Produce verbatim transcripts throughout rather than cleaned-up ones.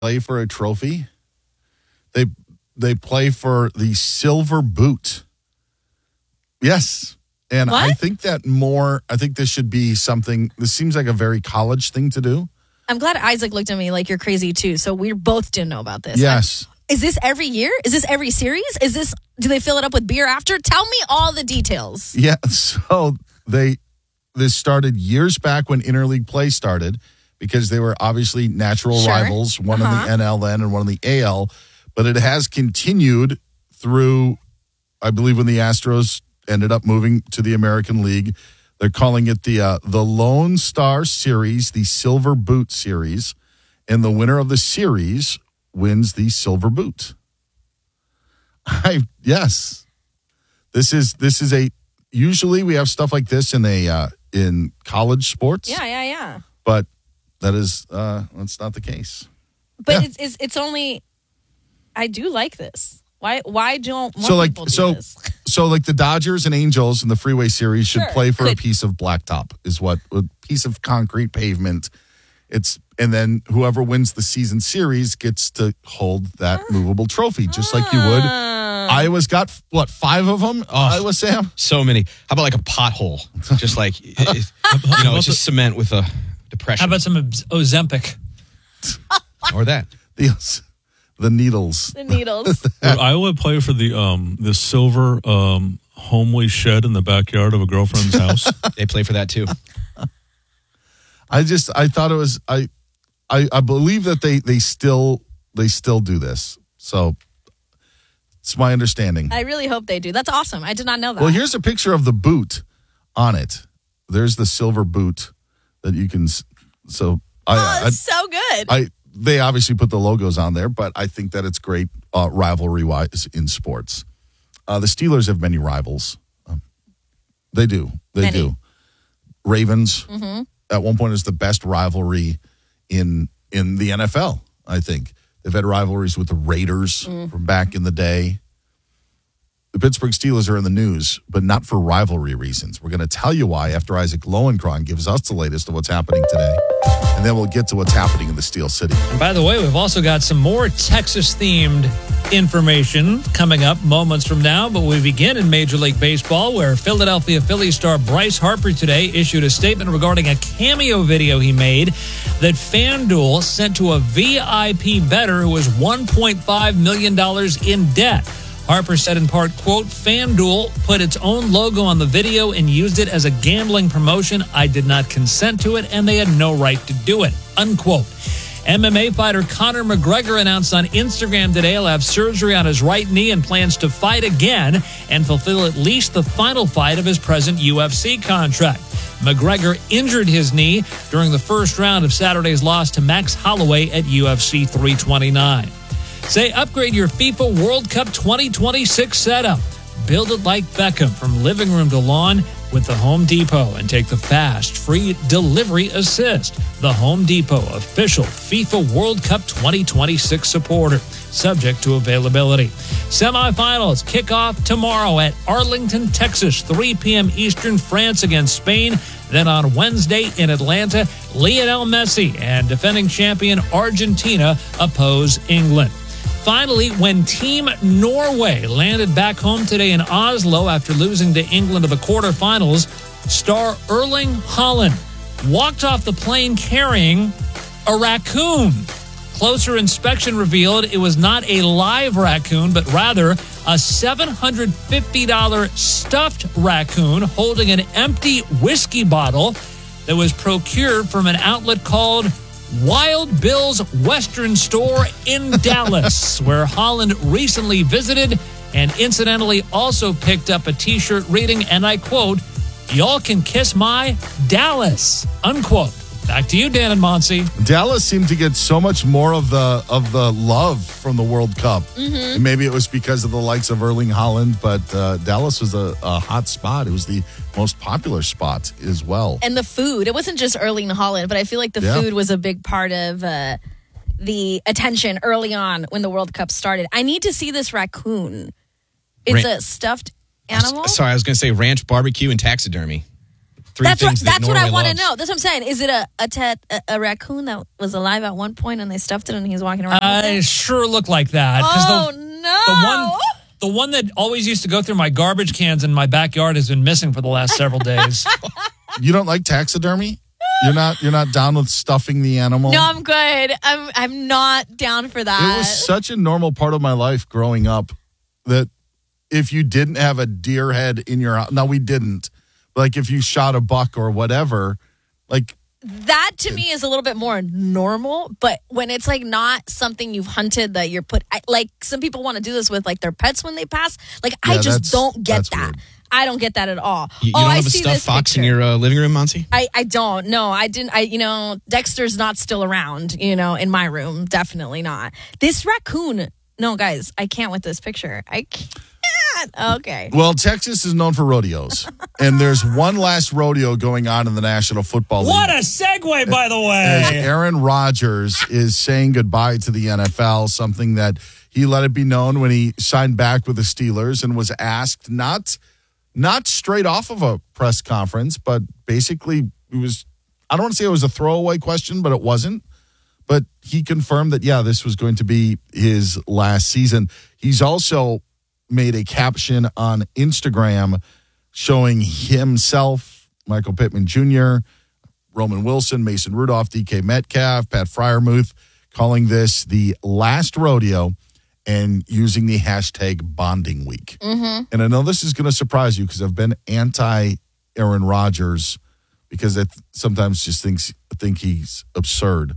play for a trophy? They they play for the Silver Boot. Yes. And what? I think that more, I think this should be something, this seems like a very college thing to do. I'm glad Isaac looked at me like you're crazy too. So we both didn't know about this. Yes. I, is this every year? Is this every series? Is this, do they fill it up with beer after? Tell me all the details. Yeah. So they, this started years back when interleague play started because they were obviously natural Sure. rivals, one Uh-huh. in the N L then and one in the A L. But it has continued through, I believe, when the Astros ended up moving to the American League. They're calling it the uh, the Lone Star Series, the Silver Boot Series, and the winner of the series wins the Silver Boot. I yes, this is this is a usually we have stuff like this in a uh, in college sports. Yeah, yeah, yeah. But that is uh, that's not the case. But Yeah. it's, it's it's only. I do like this. Why why don't more So like people do so this? so like the Dodgers and Angels in the Freeway Series should Sure. play for a Could- piece of blacktop is what a piece of concrete pavement. It's and then whoever wins the season series gets to hold that movable trophy just like you would. Ah. Iowa's got what five of them? Oh. Iowa Sam. So many. How about like a pothole? Just like, it, it- you know, it's just cement with a depression. How about some Ozempic? or that? The the needles. The needles. Would Iowa play for the um the silver um homely shed in the backyard of a girlfriend's house? They play for that too. I just I thought it was I I, I believe that they they still they still do this. So it's my understanding. I really hope they do. That's awesome. I did not know that. Well, here's a picture of the boot on it. There's the silver boot that you can. s- So I, oh, I, it's so good. I, they obviously put the logos on there, but I think that it's great uh, rivalry wise in sports. Uh, the Steelers have many rivals. Um, they do. They Many. do. Ravens. Mm-hmm. At one point, it was the best rivalry in in the N F L. I think they've had rivalries with the Raiders Mm. from back in the day. The Pittsburgh Steelers are in the news, but not for rivalry reasons. We're going to tell you why after Isaac Lowenkron gives us the latest of what's happening today. And then we'll get to what's happening in the Steel City. And by the way, we've also got some more Texas-themed information coming up moments from now. But we begin in Major League Baseball, where Philadelphia Phillies star Bryce Harper today issued a statement regarding a cameo video he made that FanDuel sent to a V I P bettor who was one point five million dollars in debt. Harper said in part, quote, FanDuel put its own logo on the video and used it as a gambling promotion. I did not consent to it, and they had no right to do it, unquote. M M A fighter Conor McGregor announced on Instagram today he'll have surgery on his right knee and plans to fight again and fulfill at least the final fight of his present U F C contract. McGregor injured his knee during the first round of Saturday's loss to Max Holloway at U F C three twenty-nine. Say upgrade your FIFA World Cup twenty twenty-six setup. Build it like Beckham from living room to lawn with the Home Depot and take the fast, free delivery assist. The Home Depot, official FIFA World Cup twenty twenty-six supporter, subject to availability. Semifinals kick off tomorrow at Arlington, Texas, three p.m. Eastern, France against Spain. Then on Wednesday in Atlanta, Lionel Messi and defending champion Argentina oppose England. Finally, when Team Norway landed back home today in Oslo after losing to England in the quarterfinals, star Erling Haaland walked off the plane carrying a raccoon. Closer inspection revealed it was not a live raccoon, but rather a seven hundred fifty dollars stuffed raccoon holding an empty whiskey bottle that was procured from an outlet called Wild Bill's Western Store in Dallas, where Haaland recently visited and incidentally also picked up a T-shirt reading, and I quote, "Y'all can kiss my Dallas," unquote. Back to you, Dan and Monsi. Dallas seemed to get so much more of the of the love from the World Cup. Mm-hmm. And maybe it was because of the likes of Erling Haaland, but uh, Dallas was a, a hot spot. It was the most popular spot as well. And the food. It wasn't just Erling Haaland, but I feel like the Yeah. food was a big part of uh, the attention early on when the World Cup started. I need to see this raccoon. It's Ran- a stuffed animal? Sorry, I was going to say ranch barbecue and taxidermy. three That's what things that that's what I Norway want to loves. know. That's what I'm saying. Is it a a, tet, a a raccoon that was alive at one point and they stuffed it and he's walking around? Uh, with it it? sure looked like that. 'cause Oh the, no! The one, the one that always used to go through my garbage cans in my backyard has been missing for the last several days. You don't like taxidermy? You're not you're not down with stuffing the animal? No, I'm good. I'm I'm not down for that. It was such a normal part of my life growing up that if you didn't have a deer head in your house, no, we didn't. Like if you shot a buck or whatever, like That to me is a little bit more normal, but when it's like not something you've hunted that you're put, I, like some people want to do this with like their pets when they pass. Like I Yeah, just that's- don't get that's that. weird. I don't get that at all. You, you oh, don't I have a see stuffed this fox in picture. your uh, living room, Monty? I, I don't. No, I didn't. I you know Dexter's not still around. You know, in my room, definitely not. This raccoon. No, guys, I can't with this picture. I can't. Okay. Well, Texas is known for rodeos, and there's one last rodeo going on in the National Football League. What a segue, by the As way. Aaron Rodgers is saying goodbye to the N F L, something that he let it be known when he signed back with the Steelers and was asked not not straight off of a press conference, but basically it was, I don't want to say it was a throwaway question, but it wasn't. But he confirmed that, yeah, this was going to be his last season. He's also made a caption on Instagram showing himself, Michael Pittman Junior, Roman Wilson, Mason Rudolph, D K Metcalf, Pat Freiermuth, calling this the last rodeo and using the hashtag bonding week. Mm-hmm. And I know this is going to surprise you because I've been anti Aaron Rodgers because I th- sometimes just thinks think he's absurd.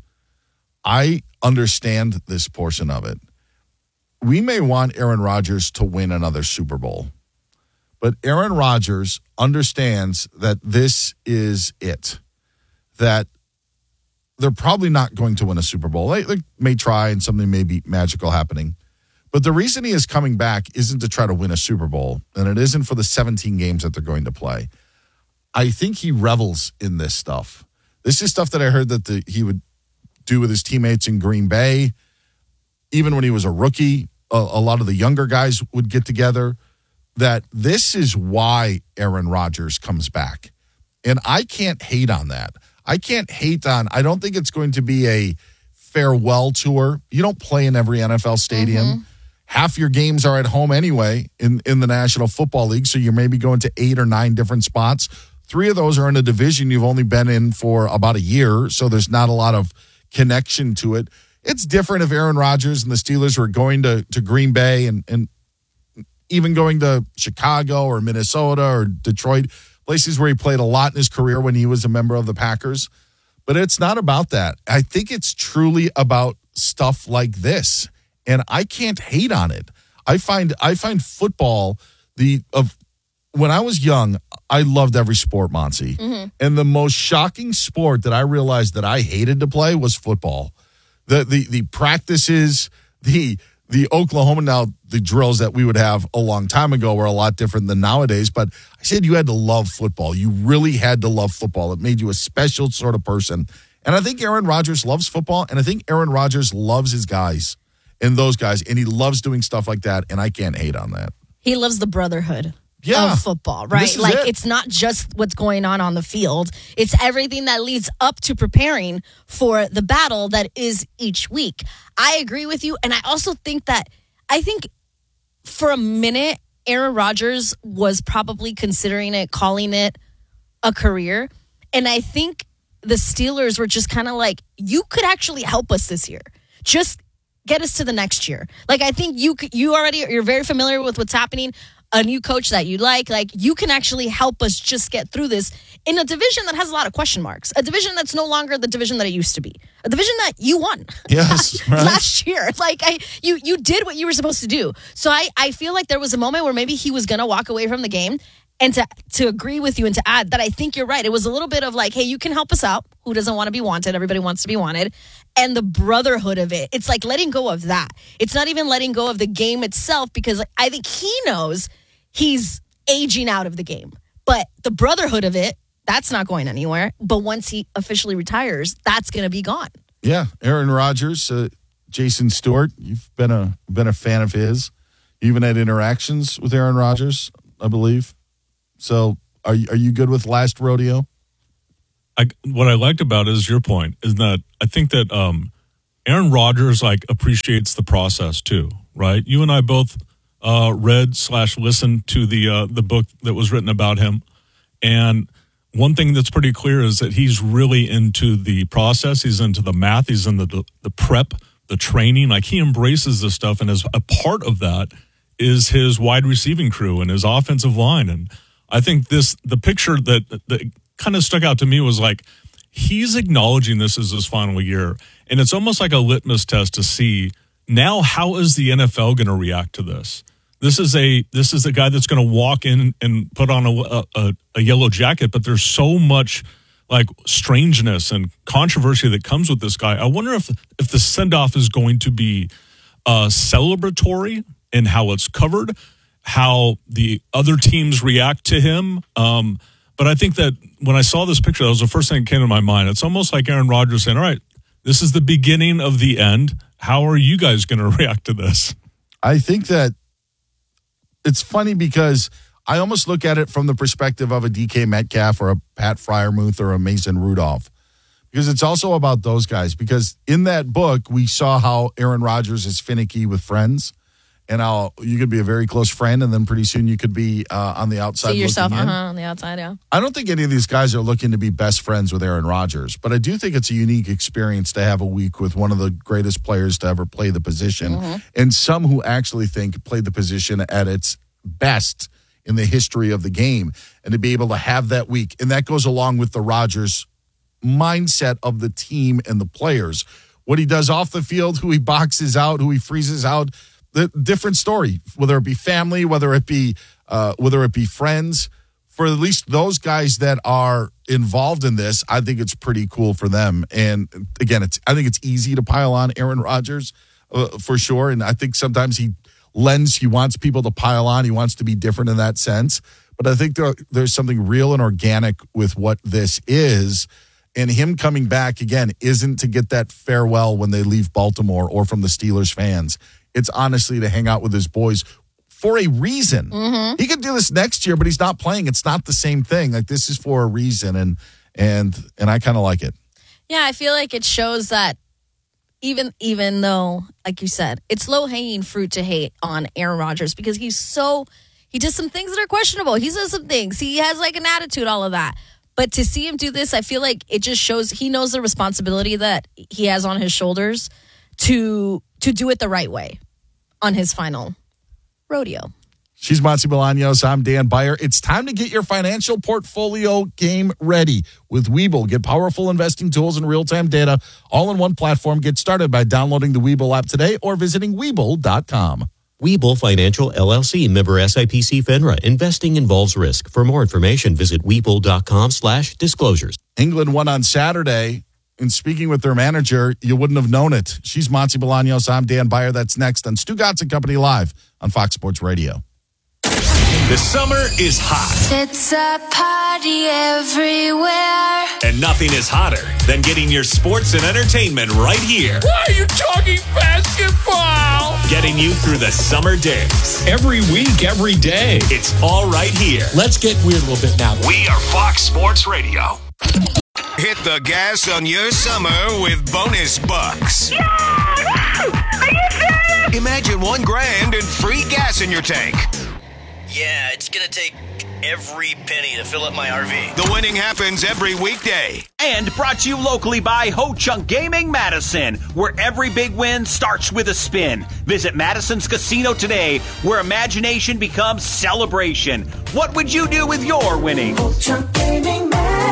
I understand this portion of it. We may want Aaron Rodgers to win another Super Bowl, but Aaron Rodgers understands that this is it, that they're probably not going to win a Super Bowl. They, they may try and something may be magical happening. But the reason he is coming back isn't to try to win a Super Bowl, and it isn't for the seventeen games that they're going to play. I think he revels in this stuff. This is stuff that I heard that the, he would do with his teammates in Green Bay. Even when he was a rookie, a, a lot of the younger guys would get together. That this is why Aaron Rodgers comes back. And I can't hate on that. I can't hate on, I don't think it's going to be a farewell tour. You don't play in every N F L stadium. Mm-hmm. Half your games are at home anyway in, in the National Football League, so you're maybe going to eight or nine different spots. Three of those are in a division you've only been in for about a year, so there's not a lot of connection to it. It's different if Aaron Rodgers and the Steelers were going to, to Green Bay and, and even going to Chicago or Minnesota or Detroit, places where he played a lot in his career when he was a member of the Packers. But it's not about that. I think it's truly about stuff like this. And I can't hate on it. I find I find football the of when I was young, I loved every sport, Monty. Mm-hmm. And the most shocking sport that I realized that I hated to play was football. The the the practices, the the Oklahoma now the drills that we would have a long time ago were a lot different than nowadays. But I said you had to love football. You really had to love football. It made you a special sort of person. And I think Aaron Rodgers loves football, and I think Aaron Rodgers loves his guys. And those guys, and he loves doing stuff like that, and I can't hate on that. He loves the brotherhood Yeah. of football, right? This is Like it. it's not just what's going on on the field. It's everything that leads up to preparing for the battle that is each week. I agree with you. And I also think that, I think for a minute, Aaron Rodgers was probably considering it, calling it a career. And I think the Steelers were just kind of like, you could actually help us this year. Just get us to the next year. Like, I think you you already, you're very familiar with what's happening. A new coach that you like, like you can actually help us just get through this in a division that has a lot of question marks. A division that's no longer the division that it used to be. A division that you won. Yes, right. Last year. Like I you you did what you were supposed to do. So I, I feel like there was a moment where maybe he was gonna walk away from the game. And to to agree with you and to add that I think you're right. It was a little bit of like, hey, you can help us out. Who doesn't want to be wanted? Everybody wants to be wanted. And the brotherhood of it. It's like letting go of that. It's not even letting go of the game itself because I think he knows he's aging out of the game. But the brotherhood of it, that's not going anywhere. But once he officially retires, that's going to be gone. Yeah, Aaron Rodgers, uh, Jason Stewart, you've been a been a fan of his. You even had interactions with Aaron Rodgers, I believe. So Are you, are you good with last rodeo? I, what I liked about it is your point is that I think that um, Aaron Rodgers like appreciates the process too, right? You and I both uh, read slash listened to the uh, the book that was written about him, and one thing that's pretty clear is that he's really into the process. He's into the math. He's in the the prep, the training. Like he embraces this stuff, and as a part of that is his wide receiving crew and his offensive line. And I think this the picture that that kind of stuck out to me was like he's acknowledging this as his final year, and it's almost like a litmus test to see now how is the N F L going to react to this. This is a this is a guy that's going to walk in and put on a, a a yellow jacket, but there's so much like strangeness and controversy that comes with this guy. I wonder if if the send off is going to be uh, celebratory in how it's covered, how the other teams react to him. Um, but I think that when I saw this picture, that was the first thing that came to my mind. It's almost like Aaron Rodgers saying, "All right, this is the beginning of the end. How are you guys going to react to this?" I think that it's funny because I almost look at it from the perspective of a D K Metcalf or a Pat Freiermuth or a Mason Rudolph, because it's also about those guys. Because in that book, we saw how Aaron Rodgers is finicky with friends, and how you could be a very close friend, and then pretty soon you could be uh, on the outside. See yourself looking in. uh-huh, on the outside, yeah. I don't think any of these guys are looking to be best friends with Aaron Rodgers, but I do think it's a unique experience to have a week with one of the greatest players to ever play the position, mm-hmm. and some who actually think played the position at its best in the history of the game, and to be able to have that week. And that goes along with the Rodgers mindset of the team and the players. What he does off the field, who he boxes out, who he freezes out, the different story, whether it be family, whether it be uh, whether it be friends. For at least those guys that are involved in this, I think it's pretty cool for them. And again, it's I think it's easy to pile on Aaron Rodgers uh, for sure. And I think sometimes he lends, he wants people to pile on. He wants to be different in that sense. But I think there, there's something real and organic with what this is. And him coming back, again, isn't to get that farewell when they leave Baltimore or from the Steelers fans. It's honestly to hang out with his boys for a reason. Mm-hmm. He could do this next year, but he's not playing. It's not the same thing. Like, this is for a reason, and and and I kind of like it. Yeah, I feel like it shows that even even though, like you said, it's low-hanging fruit to hate on Aaron Rodgers because he's so he does some things that are questionable. He says some things. He has like an attitude, all of that. But to see him do this, I feel like it just shows he knows the responsibility that he has on his shoulders to to do it the right way on his final rodeo. She's Monty Bolaños. I'm Dan Beyer. It's time to get your financial portfolio game ready with Webull. Get powerful investing tools and real-time data all in one platform. Get started by downloading the Webull app today or visiting Webull dot com. Webull Financial, L L C, member S I P C FINRA. Investing involves risk. For more information, visit Webull dot com slash disclosures. England won on Saturday. And speaking with their manager, you wouldn't have known it. She's Monty Bolaños. I'm Dan Beyer. That's next on Stu Gatz and Company Live on Fox Sports Radio. The summer is hot. It's a party everywhere. And nothing is hotter than getting your sports and entertainment right here. Why are you talking basketball? Getting you through the summer days. Every week, every day. It's all right here. Let's get weird a little bit now. We are Fox Sports Radio. Hit the gas on your summer with bonus bucks. Yeah! Are you serious? Imagine one grand and free gas in your tank. Yeah, it's going to take every penny to fill up my R V. The winning happens every weekday. And brought to you locally by Ho Chunk Gaming Madison, where every big win starts with a spin. Visit Madison's Casino today, where imagination becomes celebration. What would you do with your winning? Ho Chunk Gaming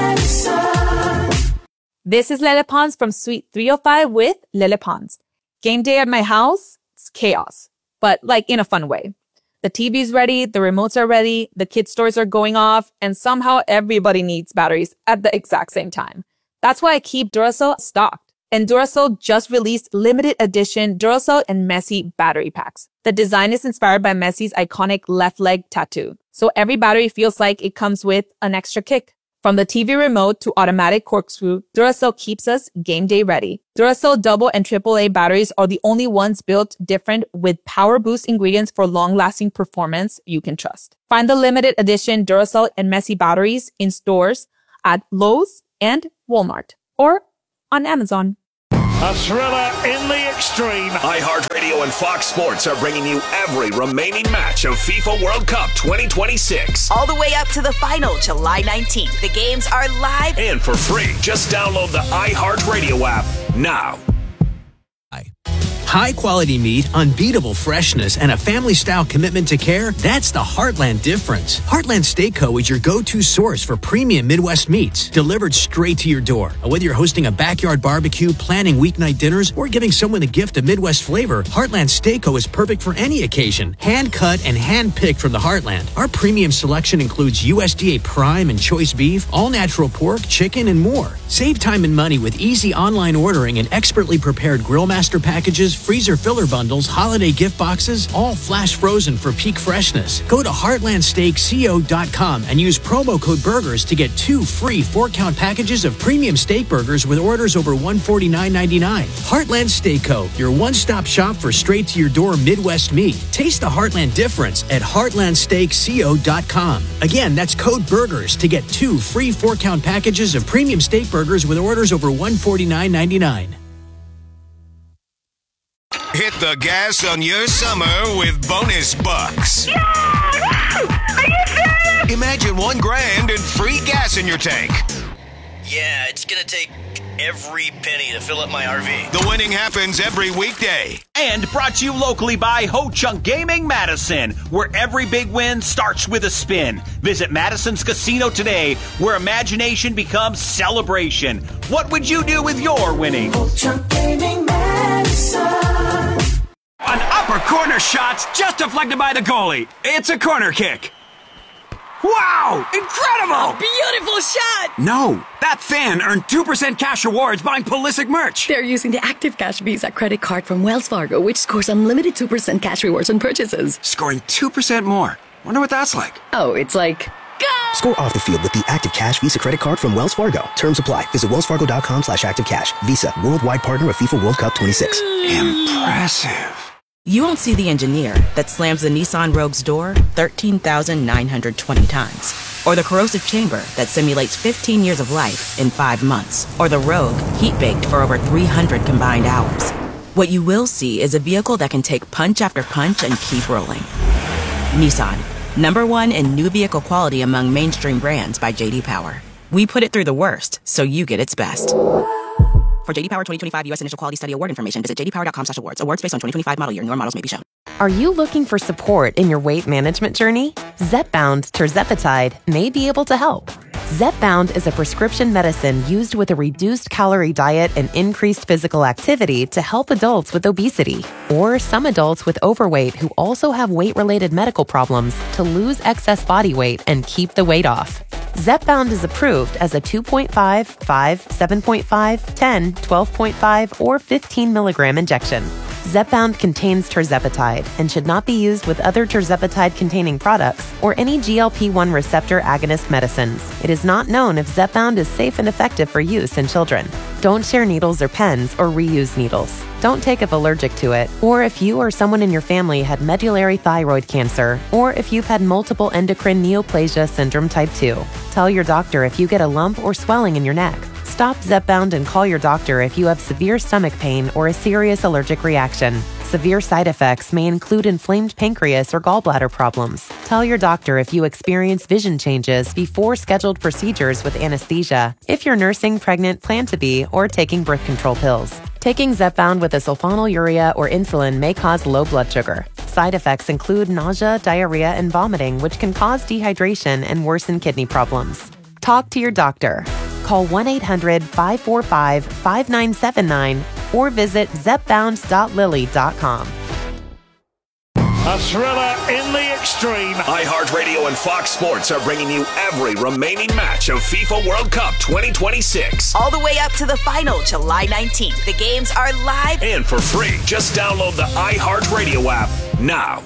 Madison. This is Lele Pons from Suite three oh five with Lele Pons. Game day at my house, it's chaos, but like in a fun way. The T V's ready, the remotes are ready, the kids' toys are going off, and somehow everybody needs batteries at the exact same time. That's why I keep Duracell stocked. And Duracell just released limited edition Duracell and Messi battery packs. The design is inspired by Messi's iconic left leg tattoo, so every battery feels like it comes with an extra kick. From the T V remote to automatic corkscrew, Duracell keeps us game day ready. Duracell double and triple A batteries are the only ones built different with power boost ingredients for long-lasting performance you can trust. Find the limited edition Duracell and Messi batteries in stores at Lowe's and Walmart or on Amazon. A thriller in the extreme. iHeartRadio and Fox Sports are bringing you every remaining match of FIFA World Cup twenty twenty-six. All the way up to the final, July nineteenth. The games are live and for free. Just download the iHeartRadio app now. High quality meat, unbeatable freshness, and a family style commitment to care. That's the Heartland difference. Heartland Steak Co. is your go-to source for premium Midwest meats delivered straight to your door. Whether you're hosting a backyard barbecue, planning weeknight dinners, or giving someone a gift of Midwest flavor, Heartland Steak Co. is perfect for any occasion. Hand cut and hand picked from the Heartland. Our premium selection includes U S D A prime and choice beef, all natural pork, chicken, and more. Save time and money with easy online ordering and expertly prepared grill master packages, freezer filler bundles, holiday gift boxes, all flash frozen for peak freshness. Go to heartland steak co dot com and use promo code BURGERS to get two free four-count packages of premium steak burgers with orders over one hundred forty-nine ninety-nine. Heartland Steak Co., your one-stop shop for straight-to-your-door Midwest meat. Taste the Heartland difference at heartland steak co dot com. Again, that's code BURGERS to get two free four-count packages of premium steak burgers with orders over one hundred forty-nine ninety-nine. Hit the gas on your summer with bonus bucks. Yeah! Are you serious? Imagine one grand and free gas in your tank. Yeah, it's gonna take every penny to fill up my R V. The winning happens every weekday. And brought to you locally by Ho Chunk Gaming Madison, where every big win starts with a spin. Visit Madison's Casino today, where imagination becomes celebration. What would you do with your winnings? Ho Chunk Gaming Madison. An upper corner shot just deflected by the goalie. It's a corner kick. Wow! Incredible! A beautiful shot! No, that fan earned two percent cash rewards buying Pulisic merch. They're using the Active Cash Visa credit card from Wells Fargo, which scores unlimited two percent cash rewards on purchases. Scoring two percent more. Wonder what that's like. Oh, it's like... Go! Score off the field with the Active Cash Visa credit card from Wells Fargo. Terms apply. Visit wellsfargo.com slash activecash. Visa, worldwide partner of FIFA World Cup twenty-six. Impressive. You won't see the engineer that slams the Nissan Rogue's door thirteen thousand nine hundred twenty times. Or the corrosive chamber that simulates fifteen years of life in five months. Or the Rogue heat-baked for over three hundred combined hours. What you will see is a vehicle that can take punch after punch and keep rolling. Nissan, number one in new vehicle quality among mainstream brands by J D Power. We put it through the worst, so you get its best. For J D Power twenty twenty-five U S Initial Quality Study Award information, visit j d power dot com slash awards. Awards based on twenty twenty-five model year. Newer models may be shown. Are you looking for support in your weight management journey? Zepbound tirzepatide may be able to help. Zepbound is a prescription medicine used with a reduced calorie diet and increased physical activity to help adults with obesity or some adults with overweight who also have weight-related medical problems to lose excess body weight and keep the weight off. Zepbound is approved as a two point five, five, seven point five, ten, twelve point five, or fifteen milligram injection. Zepbound contains tirzepatide and should not be used with other tirzepatide-containing products or any G L P one receptor agonist medicines. It is not known if Zepbound is safe and effective for use in children. Don't share needles or pens or reuse needles. Don't take if allergic to it, or if you or someone in your family had medullary thyroid cancer, or if you've had multiple endocrine neoplasia syndrome type two. Tell your doctor if you get a lump or swelling in your neck. Stop Zepbound and call your doctor if you have severe stomach pain or a serious allergic reaction. Severe side effects may include inflamed pancreas or gallbladder problems. Tell your doctor if you experience vision changes before scheduled procedures with anesthesia, if you're nursing, pregnant, plan to be, or taking birth control pills. Taking Zepbound with a sulfonylurea or insulin may cause low blood sugar. Side effects include nausea, diarrhea, and vomiting, which can cause dehydration and worsen kidney problems. Talk to your doctor. Call one eight hundred, five four five, five nine seven nine or visit zepbound dot lilly dot com. A thriller in the extreme. iHeartRadio and Fox Sports are bringing you every remaining match of FIFA World Cup twenty twenty-six. All the way up to the final, July nineteenth. The games are live and for free. Just download the iHeartRadio app now.